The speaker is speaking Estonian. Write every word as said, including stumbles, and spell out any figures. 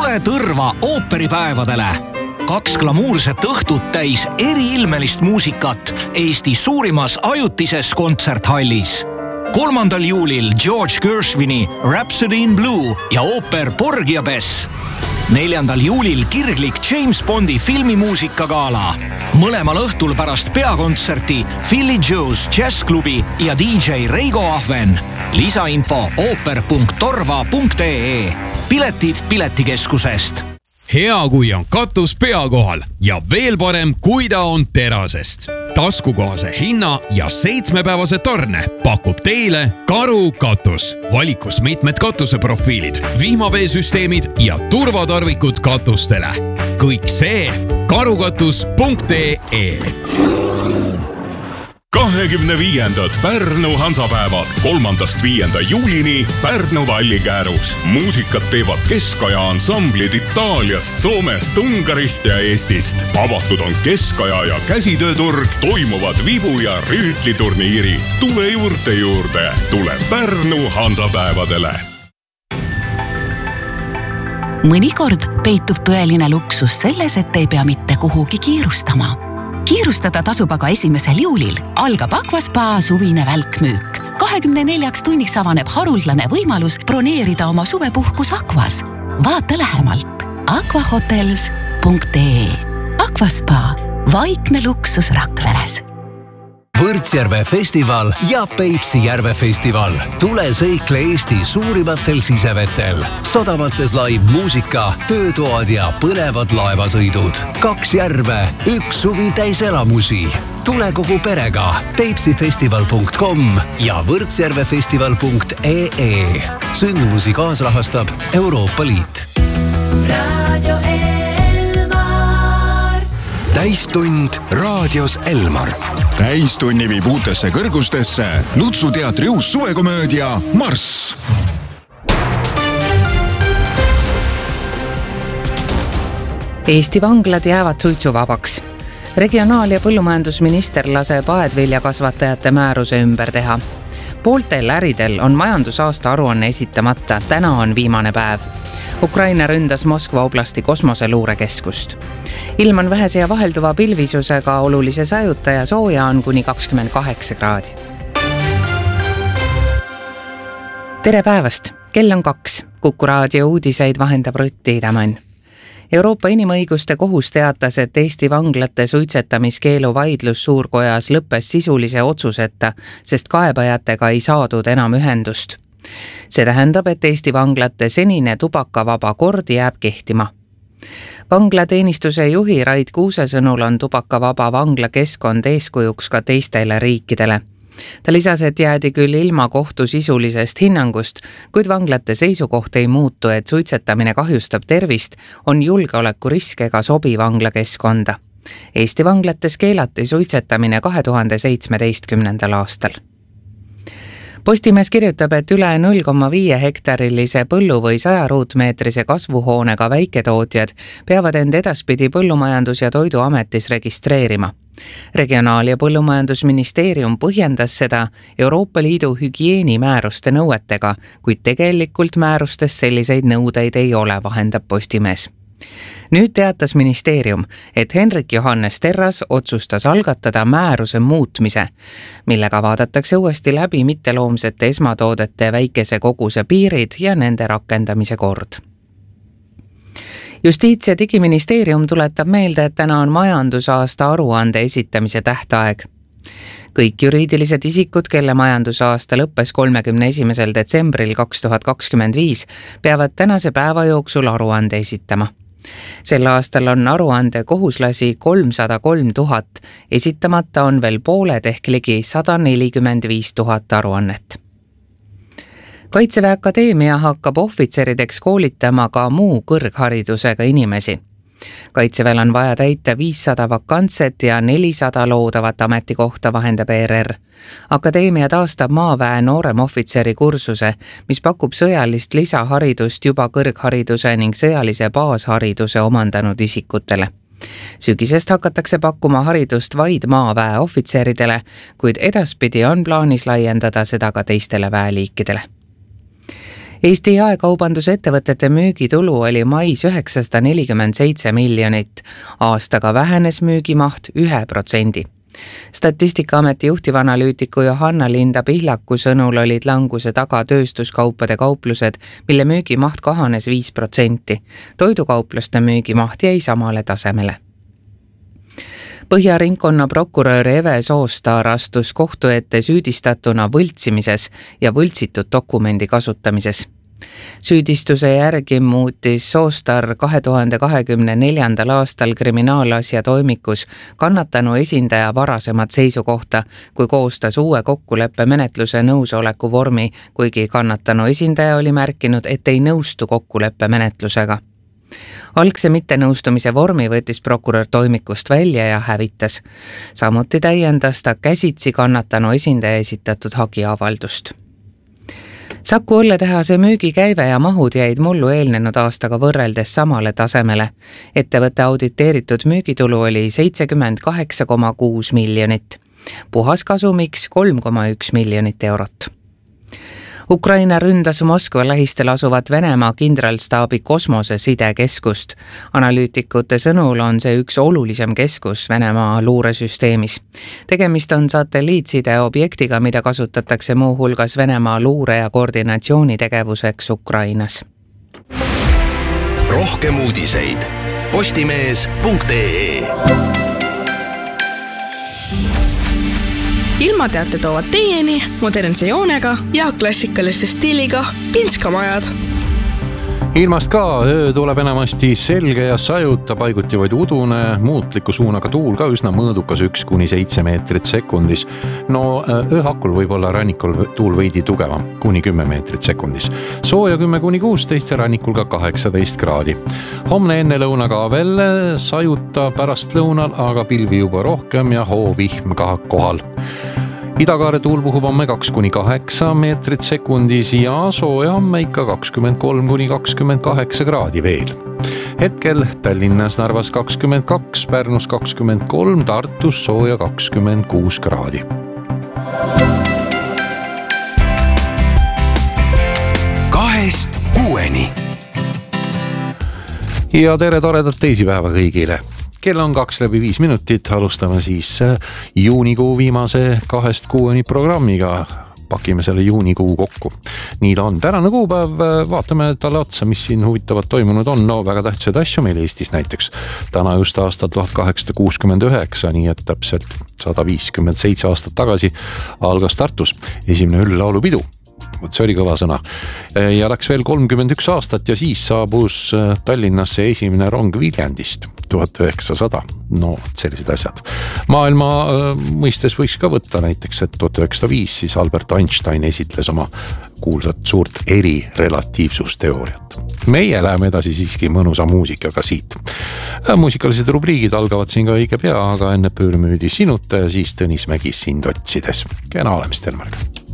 Tule Tõrva ooperipäevadele. Kaks glamuurset õhtut täis eriilmelist muusikat Eesti suurimas ajutises kontserthallis. kolmandal juulil George Gershwini Rhapsody in Blue ja ooper Porgy ja Bess. neljandal juulil kirglik James Bondi filmimuusikagala. Mõlemal õhtul pärast peakontserti Philly Joe's Jazzklubi ja D J Reigo Ahven. Lisainfo ooper punkt torva punkt ee. Piletid Piletikeskusest. Hea, kui on katus pea kohal ja veel parem, kui ta on terasest. Taskukohase hinna ja seitsmepäevase tarne pakub teile Karu katus. Valikus mitmed katuseprofiilid, vihmaveesüsteemid ja turvatarvikud katustele. Kõik see karukatus punkt ee. kahekümne viiendad Pärnu Hansapäevad kolmandast viienda juulini Pärnu Vallikäärus. Muusikat teevad keskaja ansamblid Itaaliast, Soomest, Ungarist ja Eestist. Avatud on keskaja ja käsitööturg, toimuvad vibu- ja rüütliturniiri. Tule juurde juurde, tule Pärnu Hansapäevadele. Mõnikord peitub tõeline luksus selles, et ei pea mitte kuhugi kiirustama. Kiirustada tasub aga esimesel juulil. Algab Aquaspa suvine välkmüük. kahekümne neljaks tunniks avaneb haruldane võimalus broneerida oma suvepuhkus Aquas. Vaata lähemalt aquahotels punkt ee. Aquaspa, vaikne luksus Rakveres. Võrtsjärve festival ja Peipsi järve festival. Tule sõikle Eesti suurimatel sisevetel. Sadamates live muusika, töötoad ja põlevad laevasõidud. Kaks järve, üks suvi täis elamusi. Tule kogu perega peipsifestival punkt com ja võrtsjärvefestival punkt ee. Sündmusi kaasrahastab Euroopa Liit. Radio Elmar. Täistund raadios Elmar. Täistunni viib uutesse kõrgustesse Lutsu teatri uus suvekomöödia Marss. Eesti vanglad jäävad suitsuvabaks. Regionaal- ja põllumajandusminister laseb aedviljakasvatajate määruse ümber teha. Pooltel äridel on majandusaasta aruanne esitamata. Täna on viimane päev. Ukraina ründas Moskva oblasti kosmoseluurekeskust. Ilm on vähese ja vahelduva pilvisusega, olulise sajuta ja sooja on kuni kakskümmend kaheksa kraadi. Tere päevast! Kell on kaks. Kuku raadio uudiseid vahendab Rutti Idamann. Euroopa Inimõiguste Kohus teatas, et Eesti vanglate suitsetamiskeelu vaidlus suurkojas lõppes sisulise otsuseta, sest kaebajatega ei saadud enam ühendust. See tähendab, et Eesti vanglate senine tubakavaba kord jääb kehtima. Vanglateenistuse juhi Rait Kuuse sõnul on tubakavaba vanglakeskkond eeskujuks ka teistele riikidele. Ta lisas, et jäädi küll ilma kohtu sisulisest hinnangust, kuid vanglate seisukoht ei muutu, et suitsetamine kahjustab tervist, on julgeolekurisk ega sobi vanglakeskkonda. Eesti vanglates keelati suitsetamine kahe tuhande seitsmeteistkümnendal aastal. Postimees kirjutab, et üle null koma viis hektarilise põllu või saja ruutmeetrise kasvuhoonega väiketootjad peavad end edaspidi Põllumajandus- ja Toiduametis registreerima. Regionaal- ja Põllumajandusministeerium põhjendas seda Euroopa Liidu hügieenimääruste nõuetega, kuid tegelikult määrustes selliseid nõudeid ei ole, vahendab Postimees. Nüüd teatas ministeerium, et Henrik Johannes Terras otsustas algatada määruse muutmise, millega vaadatakse uuesti läbi mitteloomsete esmatoodete väikese koguse piirid ja nende rakendamise kord. Justiits- ja digiministeerium tuletab meelde, et täna on majandusaasta aruande esitamise tähtaeg. Kõik juriidilised isikud, kelle majandusaasta lõppes kolmekümne esimesel detsembril kaks tuhat kakskümmend viis, peavad tänase päeva jooksul aruande esitama. Sel aastal on aruande kohuslasi kolmsada kolm tuhat, esitamata on veel pooled ehk ligi sada nelikümmend viis tuhat aruannet. Kaitseväe Akadeemia hakkab ohvitserideks koolitama ka muu kõrgharidusega inimesi. Kaitseväel on vaja täita viissada vakantset ja nelisada loodavat ametikohta, vahendab E R R. Akadeemia taastab maaväe nooremohvitseri kursuse, mis pakub sõjalist lisaharidust juba kõrghariduse ning sõjalise baashariduse omandanud isikutele. Sügisest hakatakse pakkuma haridust vaid maaväe ohvitseridele, kuid edaspidi on plaanis laiendada seda ka teistele väeliikidele. Eesti jaekaubandusettevõtete müügitulu oli mais üheksasada nelikümmend seitse miljonit, aastaga vähenes müügimaht ühe protsendi. Statistikaameti juhtivanalüütiku Johanna Linda Pihlaku sõnul olid languse taga tööstuskaupade kauplused, mille müügimaht kahanes viis protsenti. Toidukaupluste müügimaht jäi samale tasemele. Põhjaringkonna prokurör Eve Soostaar astus kohtu ette süüdistatuna võltsimises ja võltsitud dokumendi kasutamises. Süüdistuse järgi muutis Soostaar kahe tuhande kahekümne neljandal aastal kriminaalasja toimikus kannatanu esindaja varasemat seisukohta, kui koostas uue kokkuleppe menetluse nõusoleku vormi, kuigi kannatanu esindaja oli märkinud, et ei nõustu kokkuleppe menetlusega. Algse mittenõustumise vormi võttis prokurör toimikust välja ja hävitas. Samuti täiendas ta käsitsi kannatanu esindaja esitatud hagiavaldust. Saku õlletehase müügikäive ja mahud jäid mullu eelnenud aastaga võrreldes samale tasemele. Ettevõtte auditeeritud müügitulu oli seitsekümmend kaheksa koma kuus miljonit. Puhaskasumiks kolm koma üks miljonit eurot. Ukraina ründas Moskva lähistel asuvat Venemaa kindralstaabi kosmosesidekeskust. Analüütikute sõnul on see üks olulisem keskus Venemaa luuresüsteemis. Tegemist on satelliitside objektiga, mida kasutatakse muu hulgas Venemaa luure- ja koordinatsioonitegevuseks Ukrainas. Rohkem uudiseid postimees punkt ee. Ilmateate toovad teieni modernse joonega ja klassikaliste stiiliga pinskamajad. Ilmast ka, öö tuleb enamasti selge ja sajuta, paiguti vaid udune, muutliku suunaga tuul ka üsna mõõdukas üks kuni seitse meetrit sekundis. No ööhakul võib olla rannikul tuul veidi tugevam, kuni kümme meetrit sekundis. Sooja kümme kuni kuusteist ja rannikul ka kaheksateist kraadi. Homne enne lõuna ka veel sajuta pärast lõunal, aga pilvi juba rohkem ja hoovihm ka kohal. Idakaare tuul puhub homme kaks kuni kaheksa meetrit sekundis ja sooja homme ikka kakskümmend kolm kuni kakskümmend kaheksa kraadi veel. Hetkel Tallinnas, Narvas kakskümmend kaks, Pärnus kakskümmend kolm, Tartus sooja kakskümmend kuus kraadi. Kahest kuueni. Ja tere toredat teisipäeva kõigile. Kell on kaks läbi viis minutit, alustame siis juunikuu viimase kahest kuueni programmiga. Pakime selle juunikuu kokku. Nii ta on. Tänane kuupäev, vaatame talle otsa, mis siin huvitavat toimunud on. No väga tähtsaid asju meil Eestis näiteks. Täna just aastal tuhat kaheksasada kuuskümmend üheksa, nii et täpselt sada viiskümmend seitse aastat tagasi algas Tartus esimene üldlaulupidu. See oli kõva sõna. Ja läks veel kolmkümmend üks aastat ja siis saabus Tallinnasse esimene rong Viljandist, tuhat üheksasada. No, sellised asjad. Maailma mõistes võiks ka võtta näiteks, et tuhat üheksasada viis siis Albert Einstein esitles oma kuulsat suurt erirelatiivsusteooriat. Meie läheme edasi siiski mõnusa muusikaga siit. Muusikalised rubriigid algavad siin ka õige pea, aga enne pöörmüüdi sinuta ja siis Tõnis Mägi sind otsides. Kena olemist, Elmarga.